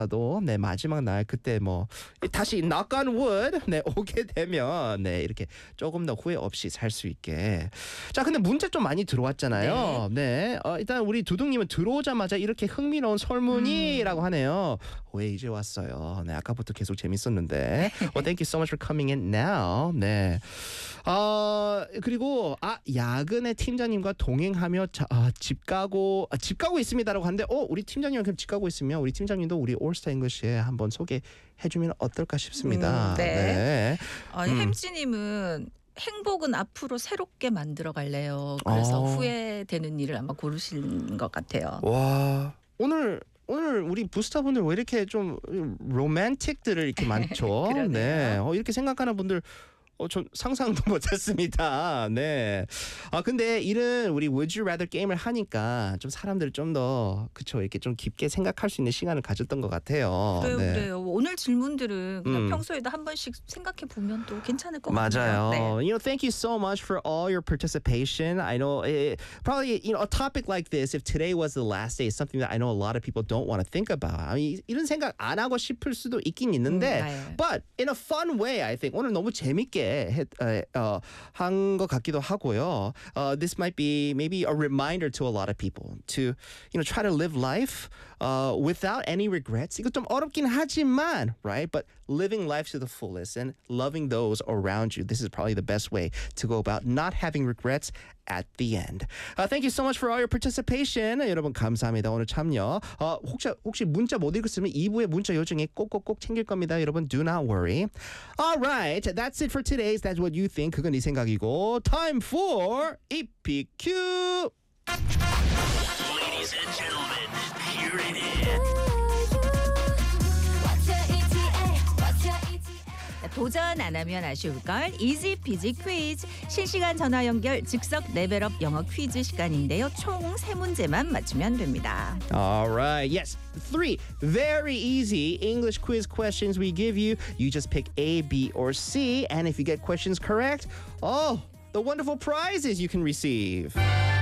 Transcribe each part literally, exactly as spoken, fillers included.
도 네 마지막 날 그때 뭐 다시 knock on wood 네 오게 되면 네 이렇게 조금 더 후회 없이 살 수 있게. 자 근데 문제 좀 많이 들어왔잖아요. 네, 네. 어, 일단 우리 두둥님은 들어오자마자 이렇게 흥미로운 설문이라고 음. 하네요. 왜 이제 왔어요? 네 아까부터 계속 재밌었는데. Well, thank you so much for coming in now. 네. 어 그리고 아 야근에 팀장님과 동행하며 자, 아, 집 가고 아, 집 가고 있습니다라고 하는데 어 우리 팀장님은 그럼 집 가고 있으면 우리 팀장님도 우리 올스타 잉글리시에 한번 소개해주면 어떨까 싶습니다. 음, 네. 네. 어, 음. 햄찌님은 행복은 앞으로 새롭게 만들어 갈래요. 그래서 어. 후회되는 일을 아마 고르신 것 같아요. 와 오늘 오늘 우리 부스터분들 왜 이렇게 좀 로맨틱들을 이렇게 많죠? 네. 어, 이렇게 생각하는 분들. 어, 전 상상도 못했습니다. 네. 아 근데 이런 우리 Would You Rather 게임을 하니까 좀 사람들 좀 더 그쵸 이렇게 좀 깊게 생각할 수 있는 시간을 가졌던 것 같아요. 그래요, 네. 그래요. 오늘 질문들은 그냥 음. 평소에도 한 번씩 생각해 보면 또 괜찮을 것 맞아요. 같아요. 네. You know, thank you so much for all your participation. I know it, probably you know a topic like this, if today was the last day, is something that I know a lot of people don't want to think about. I mean, 이런 생각 안 하고 싶을 수도 있긴 있는데, 음, 네. but in a fun way, I think 오늘 너무 재밌게 어, 한 것 같기도 하고요. Uh, this might be maybe a reminder to a lot of people to you know try to live life uh, without any regrets. 이거 좀 어렵긴 하지만, right? But living life to the fullest and loving those around you. This is probably the best way to go about not having regrets at the end. Uh, thank you so much for all your participation. 여러분 감사합니다. 오늘 참여. 어, 혹시 혹시 문자 못 읽었으면 이 부의 문자 요청에 꼭꼭꼭 챙길 겁니다. 여러분 do not worry. Alright, that's it for today. That's what you think. 그건 네 생각이고. Time for 이피큐. Ladies and gentlemen, here it is. 도전 안 하면 아쉬울걸 이지 피지 퀴즈. 실시간 전화 연결 즉석 레벨업 영어 퀴즈 시간인데요. 총 세 문제만 맞추면 됩니다. Alright, yes, three very easy English quiz questions we give you. You just pick A, B, or C, and if you get questions correct, oh, the wonderful prizes you can receive.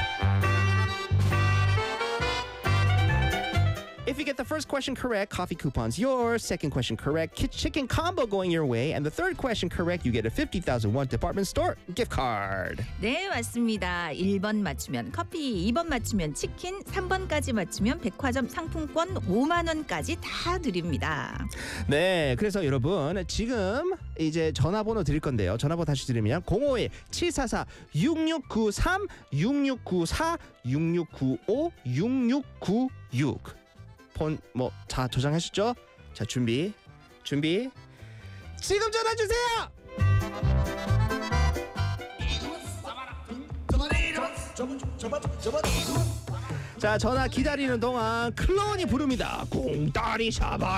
If you get the first question correct, coffee coupon's yours. Second question correct, ki- chicken combo going your way. And the third question correct, you get a fifty thousand won department store gift card. 네, 맞습니다. 일 번 맞추면 커피, 이 번 맞추면 치킨, 삼 번까지 맞추면 백화점 상품권 오만 원까지 다 드립니다. 네, 그래서 여러분 지금 이제 전화번호 드릴 건데요. 전화번호 다시 드리면 공오일 칠사사 육육구삼 육육구사 육육구오 육육구육. 폰 뭐 다 저장하셨죠? 자 준비 준비 지금 전화 주세요. 자 전화 기다리는 동안 클론이 부릅니다. 공다리 샤바